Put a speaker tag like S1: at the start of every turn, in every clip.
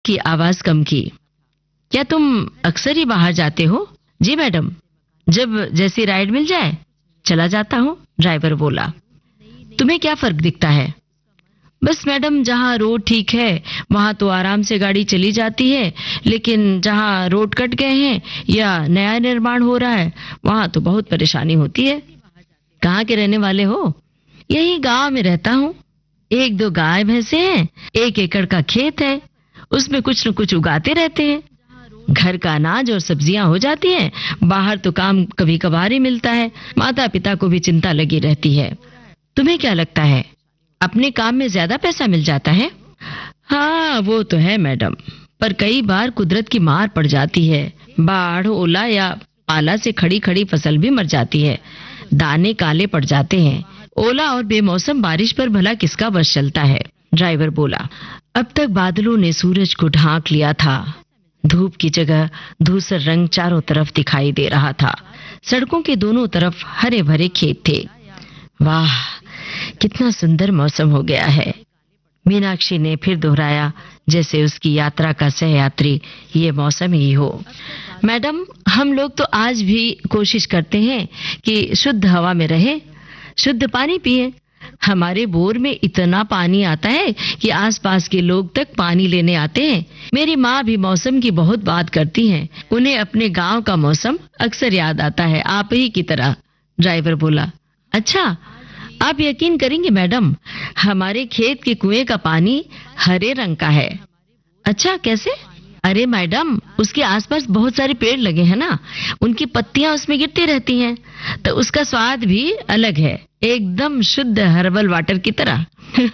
S1: की आवाज कम की। क्या तुम अक्सर ही बाहर जाते हो? जी मैडम, जब जैसी राइड मिल जाए चला जाता हूँ, ड्राइवर बोला। तुम्हें क्या फर्क दिखता है? बस मैडम, जहाँ रोड ठीक है वहां तो आराम से गाड़ी चली जाती है, लेकिन जहाँ रोड कट गए हैं या नया निर्माण हो रहा है वहां तो बहुत परेशानी होती है। कहाँ के रहने वाले हो? यही गांव में रहता हूँ। 1-2 गाय भैंसे हैं, 1 एकड़ का खेत है, उसमें कुछ न कुछ उगाते रहते हैं। घर का अनाज और सब्जियां हो जाती हैं, बाहर तो काम कभी कभार ही मिलता है। माता पिता को भी चिंता लगी रहती है। तुम्हें क्या लगता है, अपने काम में ज्यादा पैसा मिल जाता है? हाँ, वो तो है मैडम, पर कई बार कुदरत की मार पड़ जाती है। बाढ़, ओला या पाला से खड़ी खड़ी फसल भी मर जाती है, दाने काले पड़ जाते हैं। ओला और बेमौसम बारिश पर भला किसका बस चलता है, ड्राइवर बोला। अब तक बादलों ने सूरज को ढांक लिया था। धूप की जगह धूसर रंग चारों तरफ दिखाई दे रहा था। सड़कों के दोनों तरफ हरे भरे खेत थे। वाह, कितना सुंदर मौसम हो गया है, मीनाक्षी ने फिर दोहराया, जैसे उसकी यात्रा का सहयात्री ये मौसम ही हो। मैडम, हम लोग तो आज भी कोशिश करते हैं कि शुद्ध हवा में रहे, शुद्ध पानी पिए। हमारे बोर में इतना पानी आता है कि आसपास के लोग तक पानी लेने आते हैं। मेरी माँ भी मौसम की बहुत बात करती हैं। उन्हें अपने गांव का मौसम अक्सर याद आता है, आप ही की तरह, ड्राइवर बोला। अच्छा, आप यकीन करेंगे मैडम, हमारे खेत के कुएं का पानी हरे रंग का है। अच्छा, कैसे? अरे मैडम, उसके आसपास बहुत सारे पेड़ लगे हैं ना, उनकी पत्तियां उसमें गिरती रहती हैं, तो उसका स्वाद भी अलग है, एकदम शुद्ध हर्बल वाटर की तरह।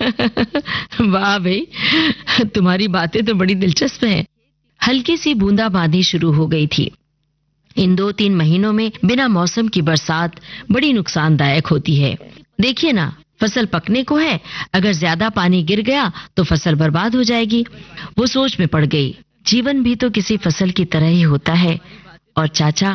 S1: वाह भाई, तुम्हारी बातें तो बड़ी दिलचस्प हैं। हल्की सी बूंदाबांदी शुरू हो गई थी। इन 2-3 महीनों में बिना मौसम की बरसात बड़ी नुकसानदायक होती है। देखिए ना, फसल पकने को है, अगर ज्यादा पानी गिर गया तो फसल बर्बाद हो जाएगी। वो सोच में पड़ गई। जीवन भी तो किसी फसल की तरह ही होता है। और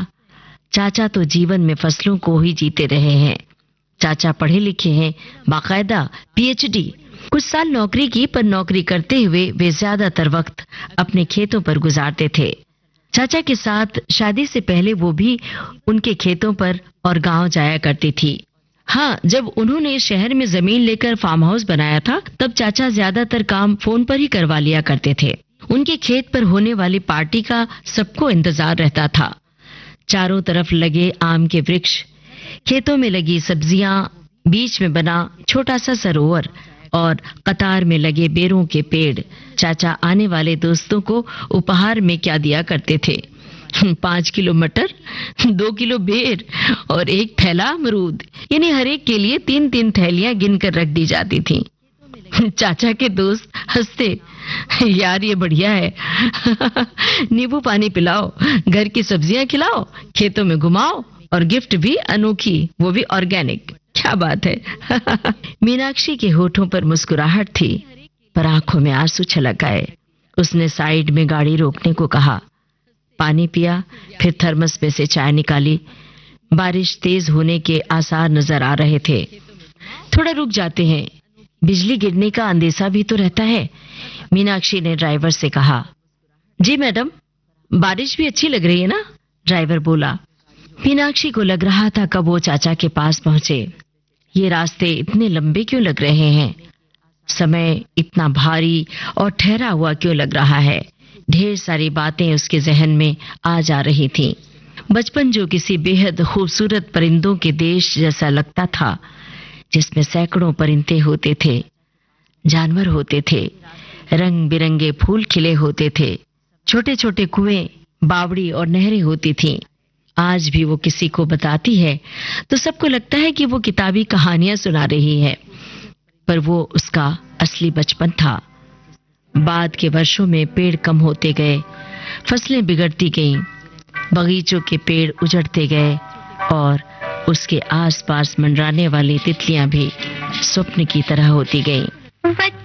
S1: चाचा तो जीवन में फसलों को ही जीते रहे हैं। चाचा पढ़े लिखे हैं, बाकायदा PhD। कुछ साल नौकरी की, पर नौकरी करते हुए वे ज्यादातर वक्त अपने खेतों पर गुजारते थे। चाचा के साथ शादी से पहले वो भी उनके खेतों पर और गांव जाया करती थी। हाँ, जब उन्होंने शहर में जमीन लेकर फार्म हाउस बनाया था, तब चाचा ज्यादातर काम फोन पर ही करवा लिया करते थे। उनके खेत पर होने वाली पार्टी का सबको इंतजार रहता था। चारों तरफ लगे आम के वृक्ष, खेतों में लगी सब्जियां, बीच में बना छोटा सा सरोवर और कतार में लगे बेरों के पेड़। चाचा आने वाले दोस्तों को उपहार में क्या दिया करते थे? 5 किलो मटर, 2 किलो बेर और 1 थैला अमरूद, यानी हर एक के लिए 3-3 थैलियां गिनकर रख दी जाती थीं। चाचा के दोस्त हंसते, यार ये बढ़िया है। नींबू पानी पिलाओ, घर की सब्जियां खिलाओ, खेतों में घुमाओ और गिफ्ट भी अनोखी, वो भी ऑर्गेनिक। क्या बात है। मीनाक्षी के होठों पर मुस्कुराहट थी, पर आंखों में आंसू छलक आए। उसने साइड में गाड़ी रोकने को कहा, पानी पिया, फिर थर्मस में से चाय निकाली। बारिश तेज होने के आसार नजर आ रहे थे। थोड़ा रुक जाते हैं, बिजली गिरने का अंदेशा भी तो रहता है, मीनाक्षी ने ड्राइवर से कहा। जी मैडम, बारिश भी अच्छी लग रही है ना, ड्राइवर बोला। मीनाक्षी को लग रहा था कब वो चाचा के पास पहुंचे। ये रास्ते इतने लंबे क्यों लग रहे हैं? समय इतना भारी और ठहरा हुआ क्यों लग रहा है? ढेर सारी बातें उसके जहन में आ जा रही थीं। बचपन जो किसी बेहद खूबसूरत परिंदों के देश जैसा लगता था, जिसमें सैकड़ों परिंदे होते थे, जानवर होते थे, रंग बिरंगे फूल खिले होते थे, छोटे छोटे कुएं, बावड़ी और नहरें होती थीं। आज भी वो किसी को बताती है तो सबको लगता है कि वो किताबी कहानियां सुना रही है, पर वो उसका असली बचपन था। बाद के वर्षों में पेड़ कम होते गए, फसलें बिगड़ती गईं, बगीचों के पेड़ उजड़ते गए और उसके आसपास मंडराने वाली तितलियां भी स्वप्न की तरह होती गईं।